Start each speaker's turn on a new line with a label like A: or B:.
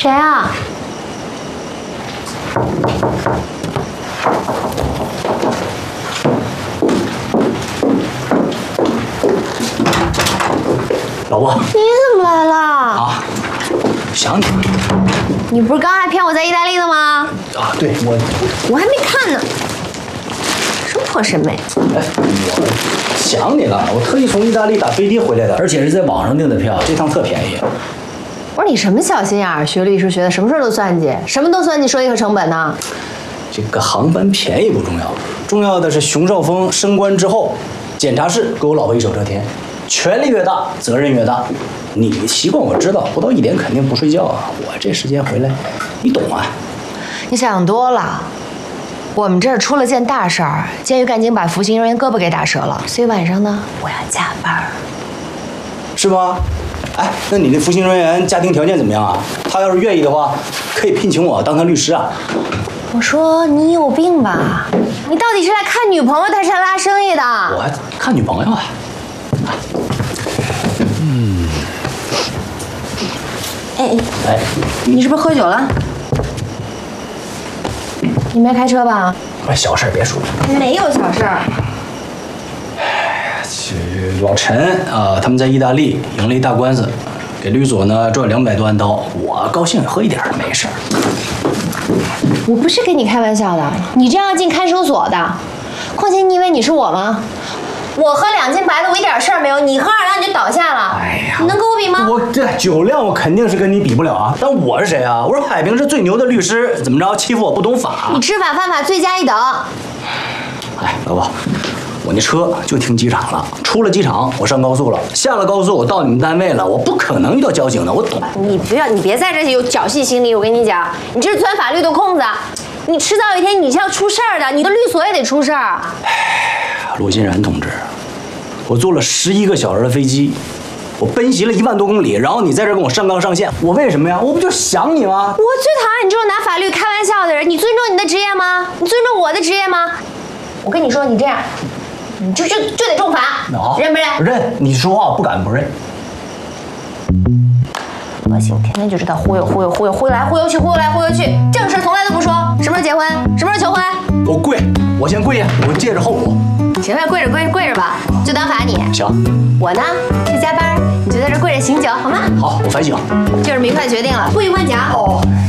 A: 谁啊？
B: 老婆，
A: 你怎么来了？
B: 啊，想你
A: 你不是刚还骗我在意大利的吗？
B: 啊！对我
A: 还没看呢。什么破审美？
B: 哎，我想你了，我特意从意大利打飞机回来的，而且是在网上订的票，这趟特便宜。
A: 我说你什么小心眼儿？学历史学的，什么事儿都算计，什么都算计收益和成本呢？
B: 这个航班便宜不重要，重要的是熊少峰升官之后，检查室给我老婆一手遮天，权力越大，责任越大。你的习惯我知道，不到1点肯定不睡觉啊。我这时间回来，你懂啊？
A: 你想多了。我们这儿出了件大事儿，监狱干警把服刑人员胳膊给打折了，所以晚上呢，我要加班。
B: 是吗？哎，那你那服刑人员家庭条件怎么样啊？他要是愿意的话，可以聘请我当他律师啊。
A: 我说你有病吧？你到底是来看女朋友，还是来拉生意的？
B: 我还看女朋友啊。哎，
A: 你是不是喝酒了？你没开车吧？
B: 小事别说。
A: 没有小事儿。
B: 老陈啊，他们在意大利赢了一大官司，给律所呢赚200多万刀。我高兴喝一点没事儿。
A: 我不是跟你开玩笑的，你这样要进看守所的。况且你以为你是我吗？我喝2斤白的，我一点事儿没有，你喝2两你就倒下了。
B: 哎呀，
A: 你能跟我比吗？
B: 我这酒量我肯定是跟你比不了啊。但我是谁啊？我是海平是最牛的律师，怎么着欺负我不懂法？
A: 你知法犯法，罪加一等。
B: 哎，老婆，我那车就停机场了，出了机场我上高速了，下了高速我到你们单位了，我不可能遇到交警的，我懂。
A: 你别在这有侥幸心理，我跟你讲，你这是钻法律的空子，你迟早有一天你是要出事儿的，你的律所也得出事儿。
B: 陆欣然同志，我坐了11个小时的飞机，我奔袭了1万多公里，然后你在这跟我上纲上线，我为什么呀？我不就想你吗？
A: 我最讨厌你这种拿法律开玩笑的人。你尊重你的职业吗？你尊重我的职业吗？我跟你说，你这样，你就得重罚，认不认？
B: 认。你说话不敢不认。
A: 恶心，天天就知道忽悠来忽悠去，忽悠来忽悠去，正事从来都不说。什么时候结婚？什么时候求婚？
B: 我跪，我先跪下，我借着后果。
A: 行了，跪着吧，就当罚你。
B: 行。
A: 我呢去加班，你就在这跪着醒酒，好吗？
B: 好，我反省。
A: 就是明快决定了，不许换假。
B: 哦。